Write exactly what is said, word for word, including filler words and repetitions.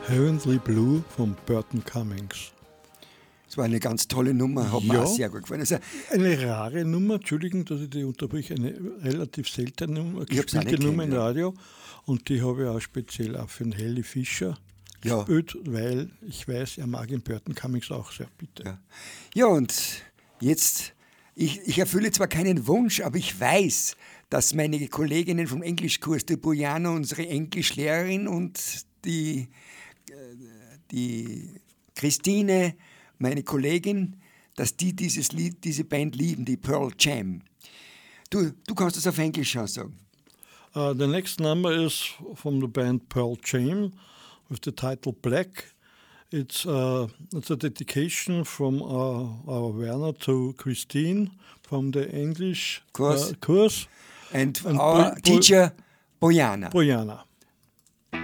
Heavenly Blue von Burton Cummings. Das war eine ganz tolle Nummer, hat mir Ja, auch sehr gut gefallen. Also, eine rare Nummer, Entschuldigung, dass ich die unterbreche, eine relativ seltene Nummer, Ich hab's auch gespielte nicht Nummer kennt, im ja. Radio. Und die habe ich auch speziell auch für den Helly Fischer Ja. gespielt, weil ich weiß, er mag den Burton Cummings auch sehr, bitte. ja. ja, und jetzt, ich, ich erfülle zwar keinen Wunsch, aber ich weiß, dass meine Kolleginnen vom Englischkurs, die Bojana, unsere Englischlehrerin und die, äh, die Christine, meine Kollegin, dass die dieses Lied, diese Band lieben, die Pearl Jam. Du, du kannst das auf Englisch schon sagen. Uh, the next number is from the band Pearl Jam with the title Black. It's, uh, it's a dedication from our, our Werner to Christine from the English Course. uh, course. And, And our Bo- Bo- teacher, Bojana. Bojana.